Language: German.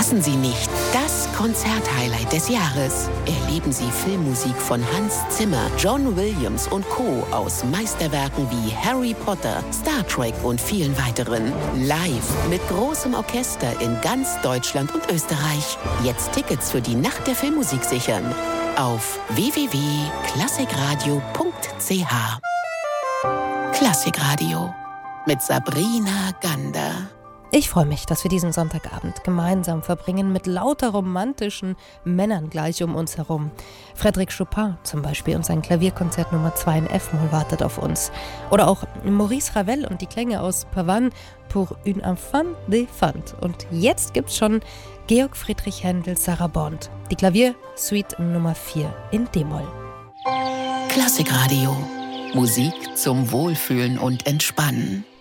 Verpassen Sie nicht das Konzerthighlight des Jahres. Erleben Sie Filmmusik von Hans Zimmer, John Williams und Co. aus Meisterwerken wie Harry Potter, Star Trek und vielen weiteren. Live mit großem Orchester in ganz Deutschland und Österreich. Jetzt Tickets für die Nacht der Filmmusik sichern. Auf www.klassikradio.ch. Klassikradio mit Sabrina Gander. Ich freue mich, dass wir diesen Sonntagabend gemeinsam verbringen mit lauter romantischen Männern gleich um uns herum. Frédéric Chopin zum Beispiel und sein Klavierkonzert Nummer 2 in F-Moll wartet auf uns. Oder auch Maurice Ravel und die Klänge aus Pavane pour une enfant de fante. Und jetzt gibt's schon Georg Friedrich Händel Sarabande, die Klaviersuite Nummer 4 in D-Moll. Klassikradio. Musik zum Wohlfühlen und Entspannen.